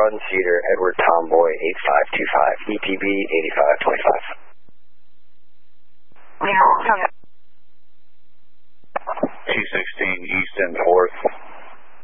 1 Cedar, Edward Tomboy, 8525, EPB 8525. Yeah, 216 East and 4th.